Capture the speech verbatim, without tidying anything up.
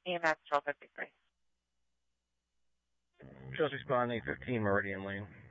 E M S twelve fifty-three. Just responding, fifteen Meridian Lane.